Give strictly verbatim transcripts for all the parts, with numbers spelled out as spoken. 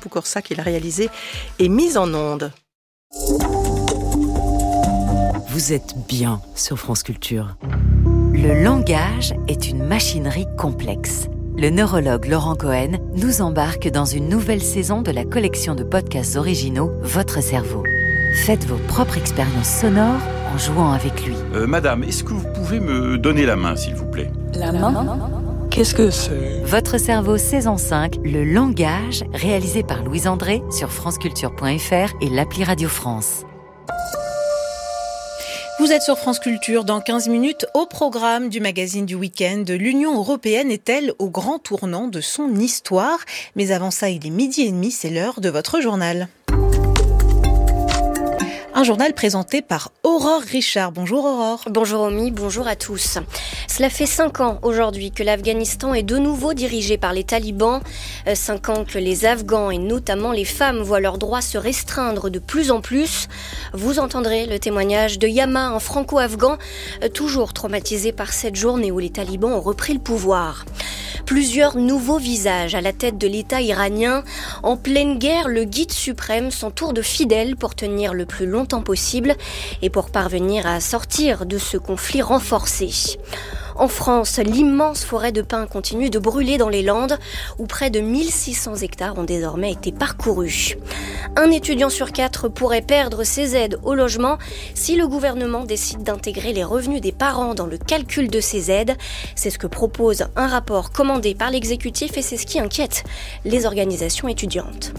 Poukorsa qui l'a réalisé et mise en onde. Vous êtes bien sur France Culture. Le langage est une machinerie complexe. Le neurologue Laurent Cohen nous embarque dans une nouvelle saison de la collection de podcasts originaux Votre cerveau. Faites vos propres expériences sonores en jouant avec lui. Euh, madame, est-ce que vous pouvez me donner la main, s'il vous plaît ? La main ? Qu'est-ce que c'est ? Votre cerveau saison cinq, le langage, réalisé par Louise André sur franceculture point f r et l'appli Radio France. Vous êtes sur France Culture dans quinze minutes au programme du magazine du week-end. L'Union européenne est-elle au grand tournant de son histoire ? Mais avant ça, il est midi et demi, c'est l'heure de votre journal. Un journal présenté par Aurore Richard. Bonjour Aurore. Bonjour Omi, bonjour à tous. Cela fait cinq ans aujourd'hui que l'Afghanistan est de nouveau dirigé par les talibans. Euh, cinq ans que les Afghans et notamment les femmes voient leurs droits se restreindre de plus en plus. Vous entendrez le témoignage de Yama, un franco-afghan, euh, toujours traumatisé par cette journée où les talibans ont repris le pouvoir. Plusieurs nouveaux visages à la tête de l'État iranien. En pleine guerre, le guide suprême s'entoure de fidèles pour tenir le plus longtemps possible et pour parvenir à sortir de ce conflit renforcé. En France, l'immense forêt de pins continue de brûler dans les Landes, où près de mille six cents hectares ont désormais été parcourus. Un étudiant sur quatre pourrait perdre ses aides au logement si le gouvernement décide d'intégrer les revenus des parents dans le calcul de ces aides. C'est ce que propose un rapport commandé par l'exécutif et c'est ce qui inquiète les organisations étudiantes.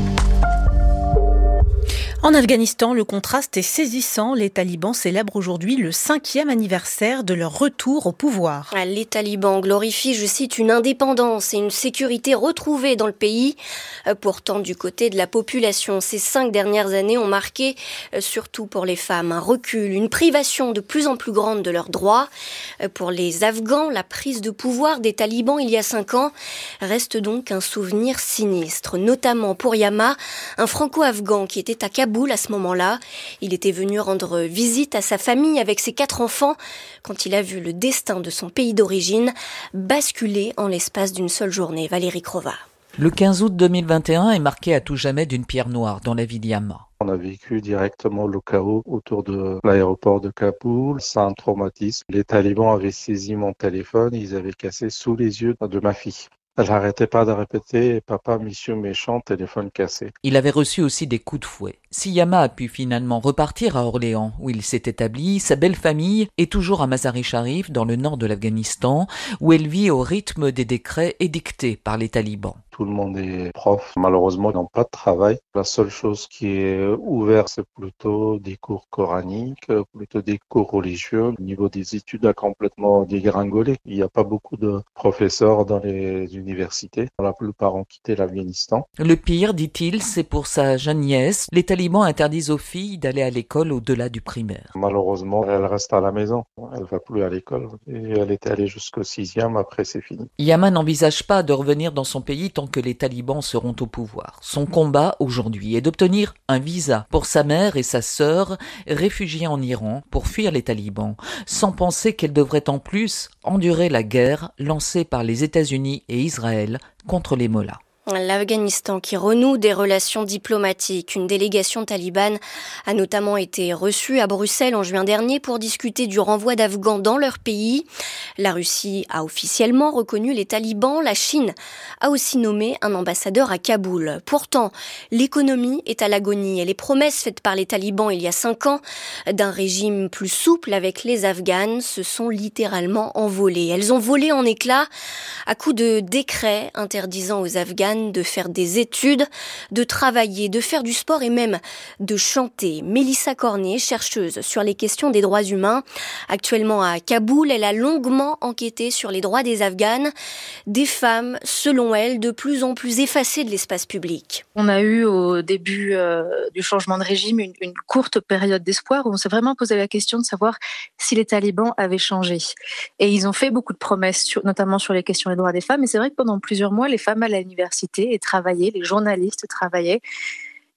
En Afghanistan, le contraste est saisissant. Les talibans célèbrent aujourd'hui le cinquième anniversaire de leur retour au pouvoir. Les talibans glorifient, je cite, une indépendance et une sécurité retrouvées dans le pays. Pourtant, du côté de la population, ces cinq dernières années ont marqué, surtout pour les femmes, un recul, une privation de plus en plus grande de leurs droits. Pour les Afghans, la prise de pouvoir des talibans il y a cinq ans reste donc un souvenir sinistre, notamment pour Yama, un franco-afghan qui était à Kaboul à ce moment-là. Il était venu rendre visite à sa famille avec ses quatre enfants quand il a vu le destin de son pays d'origine basculer en l'espace d'une seule journée. Valérie Crova. Le quinze août deux mille vingt et un est marqué à tout jamais d'une pierre noire dans la vie d'Yama. On a vécu directement le chaos autour de l'aéroport de Kaboul. C'est un traumatisme. Les talibans avaient saisi mon téléphone, ils avaient cassé sous les yeux de ma fille. Elle n'arrêtait pas de répéter « Papa, monsieur méchant, téléphone cassé ». Il avait reçu aussi des coups de fouet. Si Yama a pu finalement repartir à Orléans, où il s'est établi, sa belle famille est toujours à Mazar-i-Sharif, dans le nord de l'Afghanistan, où elle vit au rythme des décrets édictés par les talibans. Tout le monde est prof. Malheureusement, ils n'ont pas de travail. La seule chose qui est ouverte, c'est plutôt des cours coraniques, plutôt des cours religieux. Le niveau des études a complètement dégringolé. Il n'y a pas beaucoup de professeurs dans les universités. La plupart ont quitté l'Afghanistan. Le pire, dit-il, c'est pour sa jeune nièce. Les talibans interdisent aux filles d'aller à l'école au-delà du primaire. Malheureusement, elle reste à la maison. Elle ne va plus à l'école. Et elle était allée jusqu'au sixième, après c'est fini. Yama n'envisage pas de revenir dans son pays tant que les talibans seront au pouvoir. Son combat aujourd'hui est d'obtenir un visa pour sa mère et sa sœur réfugiées en Iran pour fuir les talibans, sans penser qu'elles devraient en plus endurer la guerre lancée par les États-Unis et Israël contre les mollahs. L'Afghanistan qui renoue des relations diplomatiques. Une délégation talibane a notamment été reçue à Bruxelles en juin dernier pour discuter du renvoi d'Afghans dans leur pays. La Russie a officiellement reconnu les talibans. La Chine a aussi nommé un ambassadeur à Kaboul. Pourtant, l'économie est à l'agonie et les promesses faites par les talibans il y a cinq ans d'un régime plus souple avec les Afghanes se sont littéralement envolées. Elles ont volé en éclats à coups de décrets interdisant aux Afghanes de faire des études, de travailler, de faire du sport et même de chanter. Mélissa Cornet, chercheuse sur les questions des droits humains, actuellement à Kaboul, elle a longuement enquêté sur les droits des Afghanes, des femmes, selon elle, de plus en plus effacées de l'espace public. On a eu au début euh, du changement de régime une, une courte période d'espoir où on s'est vraiment posé la question de savoir si les talibans avaient changé. Et ils ont fait beaucoup de promesses, sur, notamment sur les questions des droits des femmes. Et c'est vrai que pendant plusieurs mois, les femmes allaient à l'université et travaillaient, les journalistes travaillaient.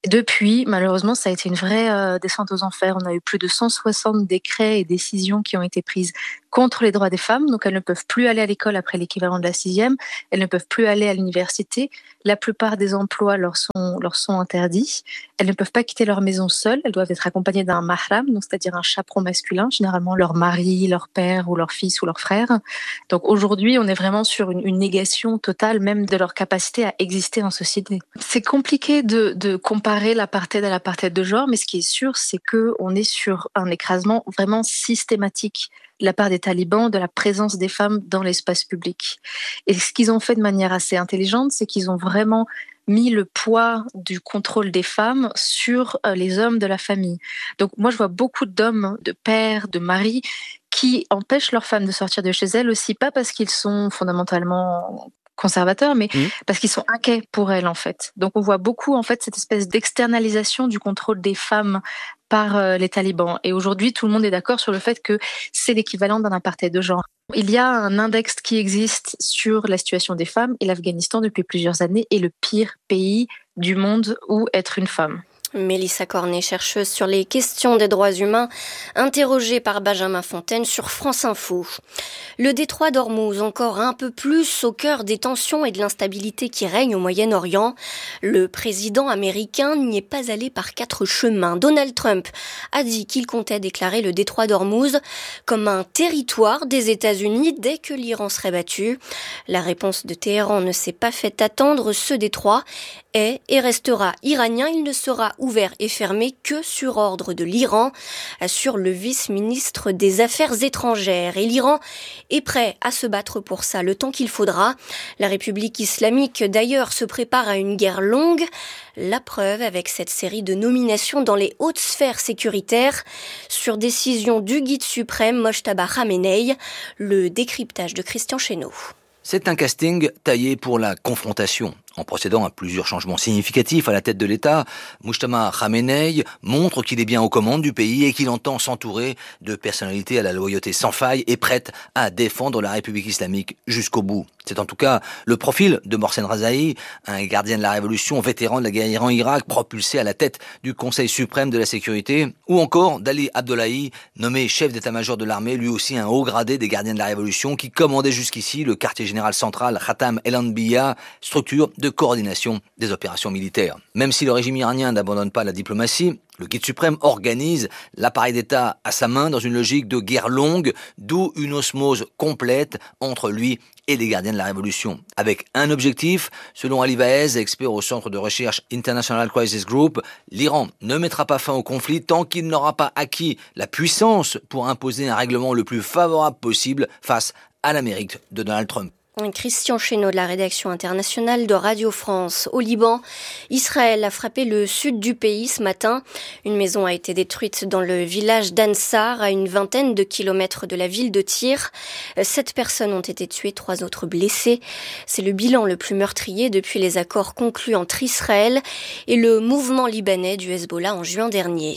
Depuis, malheureusement, ça a été une vraie euh, descente aux enfers. On a eu plus de cent soixante décrets et décisions qui ont été prises contre les droits des femmes. Donc, elles ne peuvent plus aller à l'école après l'équivalent de la sixième. Elles ne peuvent plus aller à l'université. La plupart des emplois leur sont, leur sont interdits. Elles ne peuvent pas quitter leur maison seules. Elles doivent être accompagnées d'un mahram, donc c'est-à-dire un chaperon masculin, généralement leur mari, leur père ou leur fils ou leur frère. Donc, aujourd'hui, on est vraiment sur une, une négation totale même de leur capacité à exister en société. C'est compliqué de, de comparer l'apartheid à l'apartheid de genre, mais ce qui est sûr, c'est qu'on est sur un écrasement vraiment systématique de la part des talibans de la présence des femmes dans l'espace public. Et ce qu'ils ont fait de manière assez intelligente, c'est qu'ils ont vraiment mis le poids du contrôle des femmes sur les hommes de la famille. Donc moi, je vois beaucoup d'hommes, de pères, de maris, qui empêchent leurs femmes de sortir de chez elles aussi, pas parce qu'ils sont fondamentalement conservateurs, mais mmh. parce qu'ils sont inquiets pour elles, en fait. Donc, on voit beaucoup, en fait, cette espèce d'externalisation du contrôle des femmes par euh, les talibans. Et aujourd'hui, tout le monde est d'accord sur le fait que c'est l'équivalent d'un apartheid de genre. Il y a un index qui existe sur la situation des femmes et l'Afghanistan, depuis plusieurs années, est le pire pays du monde où être une femme. Mélissa Cornet, chercheuse sur les questions des droits humains, interrogée par Benjamin Fontaine sur France Info. Le détroit d'Ormuz, encore un peu plus au cœur des tensions et de l'instabilité qui règnent au Moyen-Orient. Le président américain n'y est pas allé par quatre chemins. Donald Trump a dit qu'il comptait déclarer le détroit d'Ormuz comme un territoire des États-Unis dès que l'Iran serait battu. La réponse de Téhéran ne s'est pas fait attendre. Ce détroit est et restera iranien. Il ne sera ouvert et fermé que sur ordre de l'Iran, assure le vice-ministre des Affaires étrangères. Et l'Iran est prêt à se battre pour ça le temps qu'il faudra. La République islamique, d'ailleurs, se prépare à une guerre longue. La preuve avec cette série de nominations dans les hautes sphères sécuritaires sur décision du guide suprême Mojtaba Khamenei. Le décryptage de Christian Chesneau. C'est un casting taillé pour la confrontation. En procédant à plusieurs changements significatifs à la tête de l'État, Mojtaba Khamenei montre qu'il est bien aux commandes du pays et qu'il entend s'entourer de personnalités à la loyauté sans faille et prêtes à défendre la République islamique jusqu'au bout. C'est en tout cas le profil de Mohsen Rezaei, un gardien de la révolution, vétéran de la guerre Iran-Irak, propulsé à la tête du Conseil suprême de la sécurité, ou encore d'Ali Abdollahi, nommé chef d'état-major de l'armée, lui aussi un haut gradé des gardiens de la révolution, qui commandait jusqu'ici le quartier général central Khatam el-Anbiya, structure de coordination des opérations militaires. Même si le régime iranien n'abandonne pas la diplomatie, le guide suprême organise l'appareil d'État à sa main dans une logique de guerre longue, d'où une osmose complète entre lui et les gardiens de la révolution. Avec un objectif, selon Ali Vaez, expert au centre de recherche International Crisis Group, l'Iran ne mettra pas fin au conflit tant qu'il n'aura pas acquis la puissance pour imposer un règlement le plus favorable possible face à l'Amérique de Donald Trump. Christian Chesneau de la rédaction internationale de Radio France. Au Liban, Israël a frappé le sud du pays ce matin. Une maison a été détruite dans le village d'Ansar, à une vingtaine de kilomètres de la ville de Tyr. Sept personnes ont été tuées, trois autres blessées. C'est le bilan le plus meurtrier depuis les accords conclus entre Israël et le mouvement libanais du Hezbollah en juin dernier.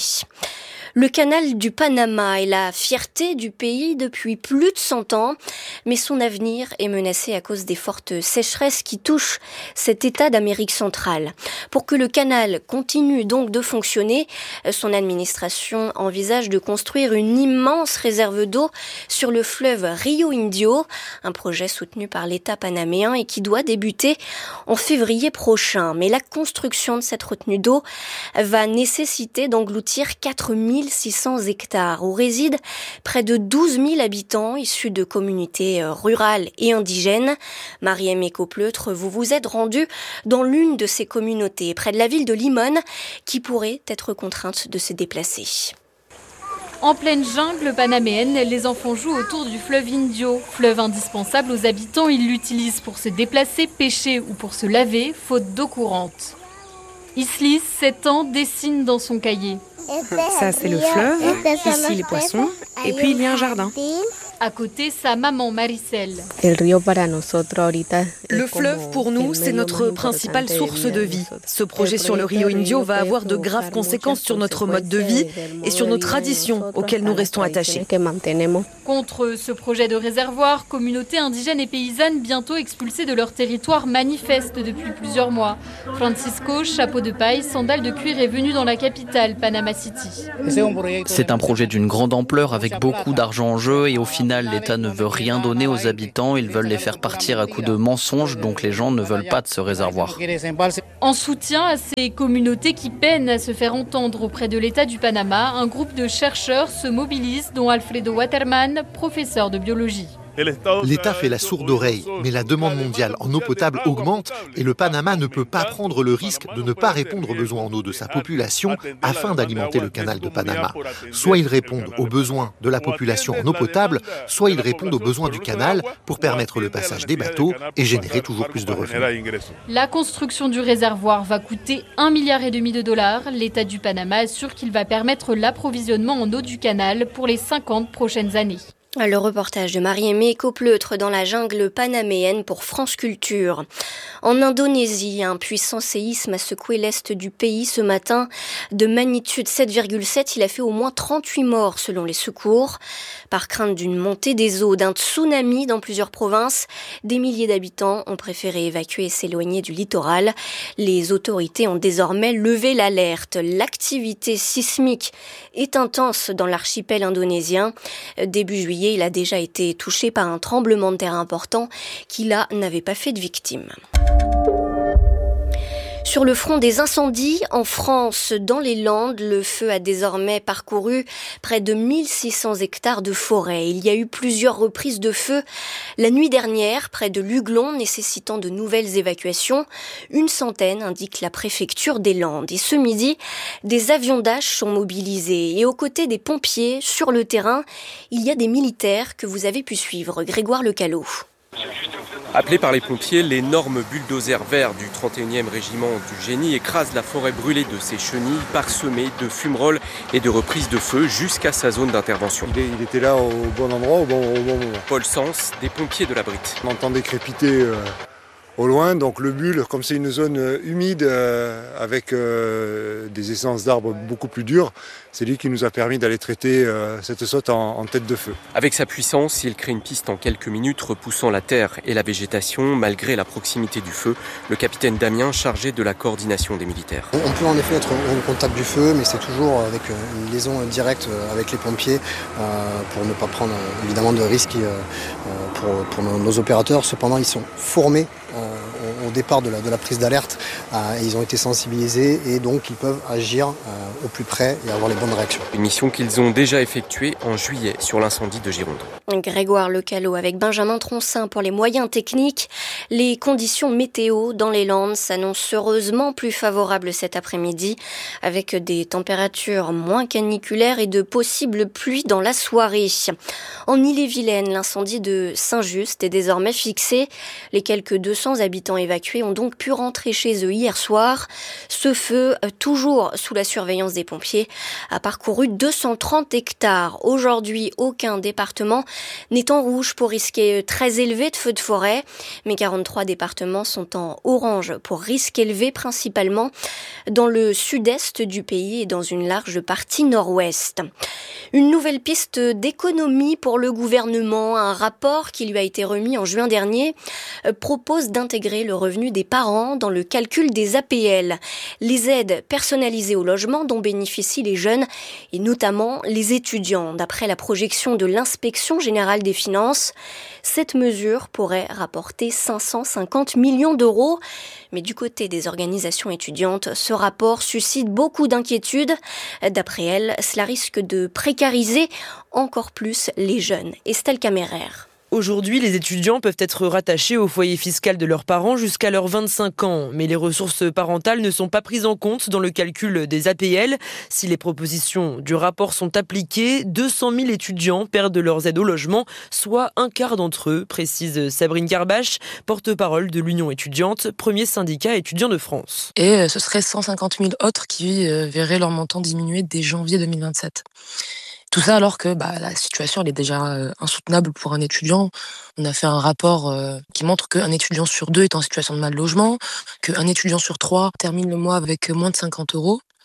Le canal du Panama est la fierté du pays depuis plus de cent ans, mais son avenir est menacé à cause des fortes sécheresses qui touchent cet État d'Amérique centrale. Pour que le canal continue donc de fonctionner, son administration envisage de construire une immense réserve d'eau sur le fleuve Rio Indio, un projet soutenu par l'État panaméen et qui doit débuter en février prochain. Mais la construction de cette retenue d'eau va nécessiter d'engloutir quatre mille six cents hectares, où résident près de douze mille habitants issus de communautés rurales et indigènes. Marie-Aimée Copleutre, vous vous êtes rendue dans l'une de ces communautés, près de la ville de Limón, qui pourrait être contrainte de se déplacer. En pleine jungle panaméenne, les enfants jouent autour du fleuve Indio. Fleuve indispensable aux habitants, ils l'utilisent pour se déplacer, pêcher ou pour se laver, faute d'eau courante. Islis, sept ans, dessine dans son cahier. Ça, c'est le fleuve, ici les poissons, et puis il y a un jardin. À côté, sa maman Maricel. Le fleuve, pour nous, c'est notre principale source de vie. Ce projet sur le Rio Indio va avoir de graves conséquences sur notre mode de vie et sur nos traditions auxquelles nous restons attachés. Contre ce projet de réservoir, communautés indigènes et paysannes bientôt expulsées de leur territoire manifestent depuis plusieurs mois. Francisco, chapeau de paille, sandales de cuir est venu dans la capitale, Panama City. C'est un projet d'une grande ampleur avec beaucoup d'argent en jeu et au final, l'État ne veut rien donner aux habitants. Ils veulent les faire partir à coups de mensonges, donc les gens ne veulent pas de ce réservoir. En soutien à ces communautés qui peinent à se faire entendre auprès de l'État du Panama, un groupe de chercheurs se mobilise, dont Alfredo Waterman, professeur de biologie. L'État fait la sourde oreille, mais la demande mondiale en eau potable augmente et le Panama ne peut pas prendre le risque de ne pas répondre aux besoins en eau de sa population afin d'alimenter le canal de Panama. Soit ils répondent aux besoins de la population en eau potable, soit ils répondent aux besoins du canal pour permettre le passage des bateaux et générer toujours plus de revenus. La construction du réservoir va coûter un milliard et demi de dollars. L'État du Panama assure qu'il va permettre l'approvisionnement en eau du canal pour les cinquante prochaines années. Le reportage de Marie-Aimée Copleutre dans la jungle panaméenne pour France Culture. En Indonésie, un puissant séisme a secoué l'est du pays ce matin. De magnitude sept virgule sept, il a fait au moins trente-huit morts selon les secours. Par crainte d'une montée des eaux, d'un tsunami dans plusieurs provinces, des milliers d'habitants ont préféré évacuer et s'éloigner du littoral. Les autorités ont désormais levé l'alerte. L'activité sismique est intense dans l'archipel indonésien. Début juillet, il a déjà été touché par un tremblement de terre important qui, là, n'avait pas fait de victimes. Sur le front des incendies, en France, dans les Landes, le feu a désormais parcouru près de mille six cents hectares de forêt. Il y a eu plusieurs reprises de feu la nuit dernière, près de Luglon, nécessitant de nouvelles évacuations. Une centaine, indique la préfecture des Landes. Et ce midi, des avions Dash sont mobilisés. Et aux côtés des pompiers, sur le terrain, il y a des militaires que vous avez pu suivre. Grégoire Lecalot. Appelés par les pompiers, l'énorme bulldozer vert du trente et unième régiment du génie écrase la forêt brûlée de ses chenilles, parsemée de fumerolles et de reprises de feu jusqu'à sa zone d'intervention. Il, est, il était là au bon endroit, au bon, au bon moment. Paul Sens, des pompiers de la Brite. On entendait crépiter euh, au loin, donc le bulle, comme c'est une zone humide euh, avec euh, des essences d'arbres beaucoup plus dures, c'est lui qui nous a permis d'aller traiter euh, cette saute en, en tête de feu. Avec sa puissance, il crée une piste en quelques minutes, repoussant la terre et la végétation, malgré la proximité du feu. Le capitaine Damien, chargé de la coordination des militaires. On peut en effet être au contact du feu, mais c'est toujours avec une liaison directe avec les pompiers euh, pour ne pas prendre évidemment de risques euh, pour, pour nos, nos opérateurs. Cependant, ils sont formés euh, au départ de la, de la prise d'alerte euh, et ils ont été sensibilisés et donc ils peuvent agir euh, au plus près et avoir les bonnes réactions. Une mission qu'ils ont déjà effectuée en juillet sur l'incendie de Gironde. Grégoire Lecalot avec Benjamin Troncin pour les moyens techniques. Les conditions météo dans les Landes s'annoncent heureusement plus favorables cet après-midi avec des températures moins caniculaires et de possibles pluies dans la soirée. En Ille-et-Vilaine, l'incendie de Saint-Just est désormais fixé. Les quelques deux cents habitants évacués ont donc pu rentrer chez eux hier soir. Ce feu, toujours sous la surveillance des pompiers, a parcouru deux cent trente hectares. Aujourd'hui, aucun département n'est en rouge pour risque très élevé de feux de forêt, mais quarante-trois départements sont en orange pour risque élevé, principalement dans le sud-est du pays et dans une large partie nord-ouest. Une nouvelle piste d'économie pour le gouvernement. Un rapport qui lui a été remis en juin dernier propose d'intégrer le revenu des parents dans le calcul des A P L. Les aides personnalisées au logement dont bénéficient les jeunes et notamment les étudiants. D'après la projection de l'inspection générale des finances, cette mesure pourrait rapporter cinq cent cinquante millions d'euros. Mais du côté des organisations étudiantes, ce rapport suscite beaucoup d'inquiétudes. D'après elles, cela risque de précariser encore plus les jeunes. Estelle Caméraire. Aujourd'hui, les étudiants peuvent être rattachés au foyer fiscal de leurs parents jusqu'à leurs vingt-cinq ans. Mais les ressources parentales ne sont pas prises en compte dans le calcul des A P L. Si les propositions du rapport sont appliquées, deux cent mille étudiants perdent leurs aides au logement, soit un quart d'entre eux, précise Sabrine Garbache, porte-parole de l'Union étudiante, premier syndicat étudiant de France. Et ce serait cent cinquante mille autres qui verraient leur montant diminuer dès janvier deux mille vingt-sept. Tout ça alors que bah, la situation elle est déjà euh, insoutenable pour un étudiant. On a fait un rapport euh, qui montre qu'un étudiant sur deux est en situation de mal logement, qu'un étudiant sur trois termine le mois avec moins de cinquante euros.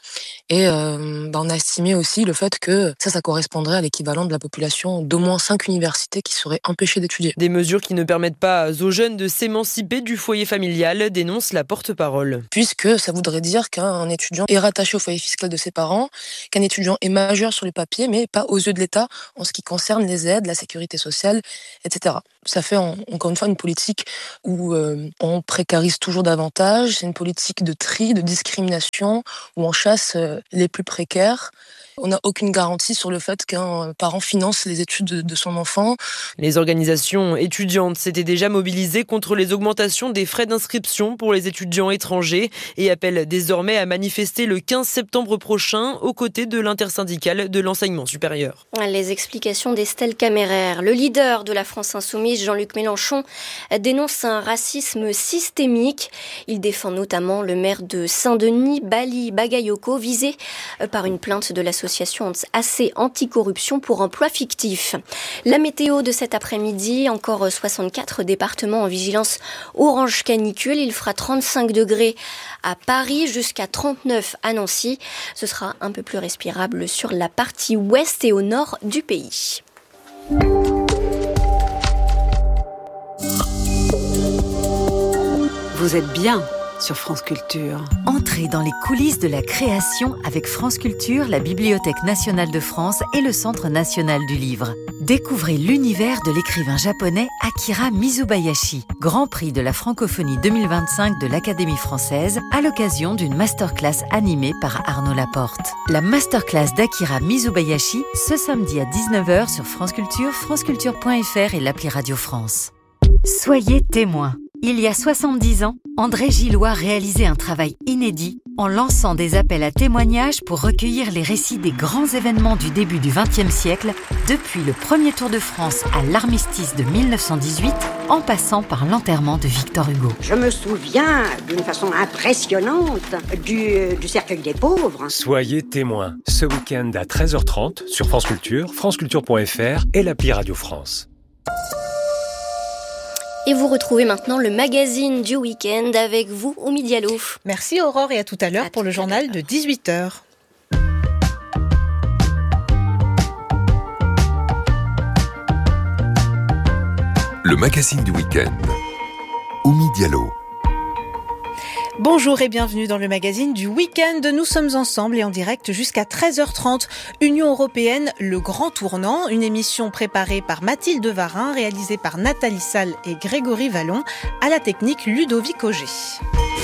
Et euh, bah, on a estimé aussi le fait que ça, ça correspondrait à l'équivalent de la population d'au moins cinq universités qui seraient empêchées d'étudier. Des mesures qui ne permettent pas aux jeunes de s'émanciper du foyer familial, dénonce la porte-parole. Puisque ça voudrait dire qu'un étudiant est rattaché au foyer fiscal de ses parents, qu'un étudiant est majeur sur les papiers, mais pas aux yeux de l'État en ce qui concerne les aides, la sécurité sociale, et cetera. Ça fait en, encore une fois une politique où euh, on précarise toujours davantage. C'est une politique de tri, de discrimination, où on chasse euh, les plus précaires. On n'a aucune garantie sur le fait qu'un parent finance les études de, de son enfant. Les organisations étudiantes s'étaient déjà mobilisées contre les augmentations des frais d'inscription pour les étudiants étrangers et appellent désormais à manifester le quinze septembre prochain aux côtés de l'intersyndicale de l'enseignement supérieur. Les explications d'Estelle Camméraire. Le leader de la France Insoumise, Jean-Luc Mélenchon, dénonce un racisme systémique. Il défend notamment le maire de Saint-Denis, Bali Bagayoko, visé par une plainte de l'association assez anticorruption pour emploi fictif. La météo de cet après-midi, encore soixante-quatre départements en vigilance orange canicule. Il fera trente-cinq degrés à Paris jusqu'à trente-neuf à Nancy. Ce sera un peu plus respirable sur la partie ouest et au nord du pays. Vous êtes bien sur France Culture. Entrez dans les coulisses de la création avec France Culture, la Bibliothèque nationale de France et le Centre national du livre. Découvrez l'univers de l'écrivain japonais Akira Mizubayashi, Grand Prix de la francophonie deux mille vingt-cinq de l'Académie française, à l'occasion d'une masterclass animée par Arnaud Laporte. La masterclass d'Akira Mizubayashi, ce samedi à dix-neuf heures sur France Culture, franceculture point f r et l'appli Radio France. Soyez témoins. Il y a soixante-dix ans, André Gillois réalisait un travail inédit en lançant des appels à témoignages pour recueillir les récits des grands événements du début du vingtième siècle, depuis le premier Tour de France à l'armistice de mille neuf cent dix-huit, en passant par l'enterrement de Victor Hugo. Je me souviens d'une façon impressionnante du, du cercueil des pauvres. Soyez témoins, ce week-end à treize heures trente sur France Culture, franceculture point f r et l'appli Radio France. Et vous retrouvez maintenant le magazine du week-end avec vous, Oumi Diallo. Merci Aurore et à tout à l'heure à pour le journal de dix-huit heures. Le magazine du week-end. Oumi Diallo. Bonjour et bienvenue dans le magazine du week-end. Nous sommes ensemble et en direct jusqu'à treize heures trente. Union européenne, le grand tournant. Une émission préparée par Mathilde Varin, réalisée par Nathalie Salle et Grégory Vallon. À la technique, Ludovic Auger.